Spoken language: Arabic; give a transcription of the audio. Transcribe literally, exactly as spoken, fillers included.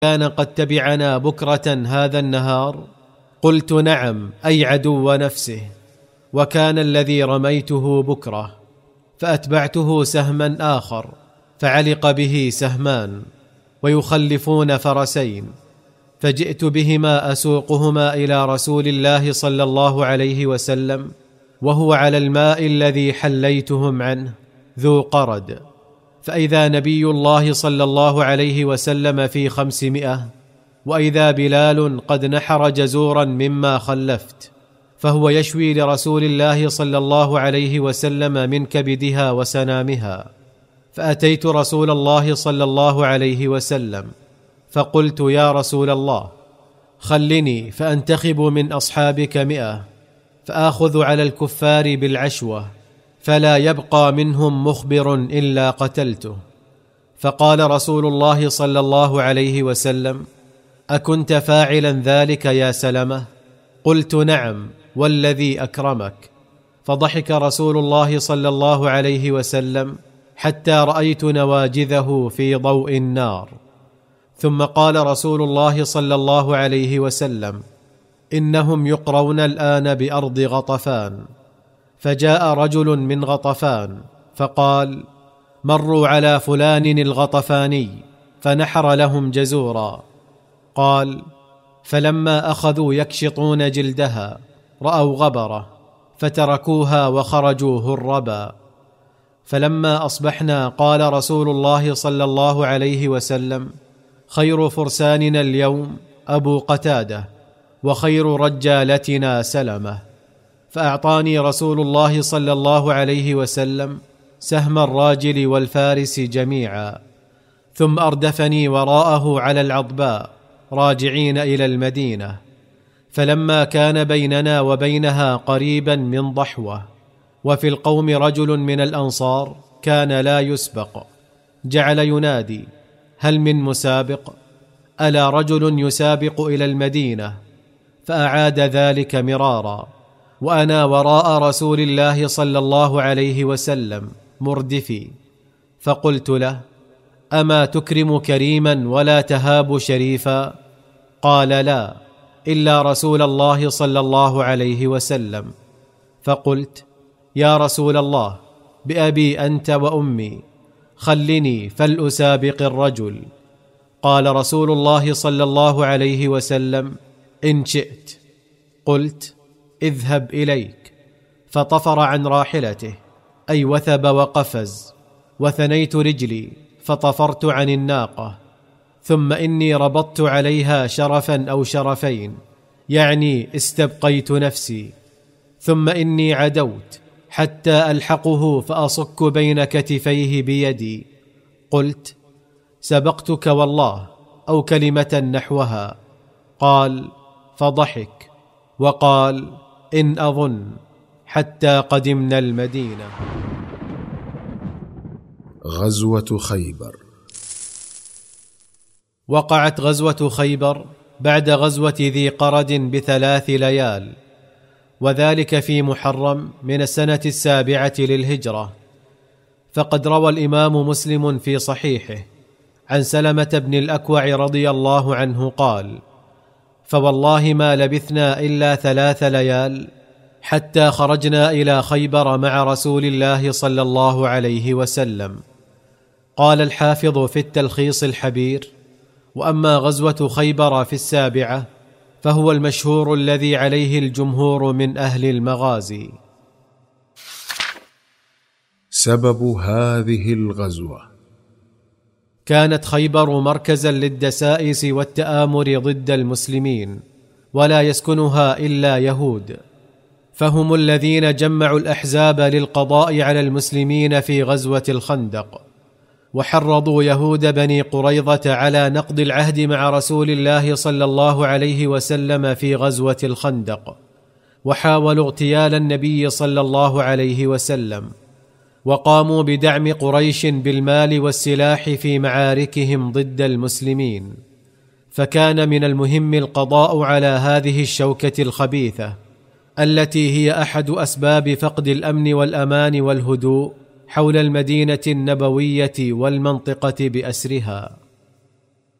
كان قد تبعنا بكرة هذا النهار؟ قلت نعم، أي عدو نفسه. وكان الذي رميته بكرة، فأتبعته سهما آخر فعلق به سهمان ويخلفون فرسين، فجئت بهما أسوقهما إلى رسول الله صلى الله عليه وسلم وهو على الماء الذي حليتهم عنه ذو قرد، فإذا نبي الله صلى الله عليه وسلم في خمسمائة، وإذا بلال قد نحر جزورا مما خلفت، فهو يشوي لرسول الله صلى الله عليه وسلم من كبدها وسنامها. فأتيت رسول الله صلى الله عليه وسلم فقلت يا رسول الله، خلني فأنتخب من أصحابك مئة فآخذ على الكفار بالعشوة، فلا يبقى منهم مخبر إلا قتلته. فقال رسول الله صلى الله عليه وسلم: أكنت فاعلا ذلك يا سلمة؟ قلت نعم والذي أكرمك. فضحك رسول الله صلى الله عليه وسلم حتى رأيت نواجذه في ضوء النار. ثم قال رسول الله صلى الله عليه وسلم: إنهم يقرون الآن بأرض غطفان. فجاء رجل من غطفان فقال: مروا على فلان الغطفاني، فنحر لهم جزورا. قال: فلما أخذوا يكشطون جلدها رأوا غبره فتركوها وخرجوا هربا. فلما أصبحنا قال رسول الله صلى الله عليه وسلم: خير فرساننا اليوم أبو قتادة، وخير رجالتنا سلمة. فأعطاني رسول الله صلى الله عليه وسلم سهم الراجل والفارس جميعا، ثم أردفني وراءه على العضباء راجعين إلى المدينة. فلما كان بيننا وبينها قريبا من ضحوة، وفي القوم رجل من الأنصار كان لا يسبق، جعل ينادي: هل من مسابق؟ ألا رجل يسابق إلى المدينة؟ فأعاد ذلك مرارا، وأنا وراء رسول الله صلى الله عليه وسلم مردفي. فقلت له: أما تكرم كريما ولا تهاب شريفا؟ قال: لا، إلا رسول الله صلى الله عليه وسلم. فقلت: يا رسول الله، بأبي أنت وأمي، خلني فلأسابق الرجل. قال رسول الله صلى الله عليه وسلم: إن شئت. قلت: اذهب إليك. فطفر عن راحلته، أي وثب وقفز، وثنيت رجلي فطفرت عن الناقة، ثم إني ربطت عليها شرفا أو شرفين، يعني استبقيت نفسي، ثم إني عدوت حتى ألحقه فأصك بين كتفيه بيدي. قلت: سبقتك والله، أو كلمة نحوها. قال: فضحك وقال: إن أظن، حتى قدمنا المدينة. غزوة خيبر. وقعت غزوة خيبر بعد غزوة ذي قرد بثلاث ليال، وذلك في محرم من السنة السابعة للهجرة. فقد روى الإمام مسلم في صحيحه عن سلمة بن الأكوع رضي الله عنه قال: فوالله ما لبثنا إلا ثلاث ليال حتى خرجنا إلى خيبر مع رسول الله صلى الله عليه وسلم. قال الحافظ في التلخيص الحبير: وأما غزوة خيبر في السابعة فهو المشهور الذي عليه الجمهور من أهل المغازي. سبب هذه الغزوة: كانت خيبر مركزا للدسائس والتآمر ضد المسلمين، ولا يسكنها إلا يهود، فهم الذين جمعوا الأحزاب للقضاء على المسلمين في غزوة الخندق، وحرضوا يهود بني قريظة على نقض العهد مع رسول الله صلى الله عليه وسلم في غزوة الخندق، وحاولوا اغتيال النبي صلى الله عليه وسلم، وقاموا بدعم قريش بالمال والسلاح في معاركهم ضد المسلمين. فكان من المهم القضاء على هذه الشوكة الخبيثة التي هي أحد أسباب فقد الأمن والأمان والهدوء حول المدينة النبوية والمنطقة بأسرها.